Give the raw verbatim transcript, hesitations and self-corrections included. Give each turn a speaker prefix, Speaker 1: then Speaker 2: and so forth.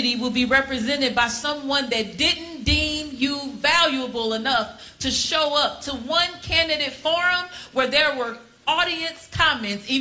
Speaker 1: committee will be represented by someone that didn't deem you valuable enough to show up to one candidate forum where there were audience comments,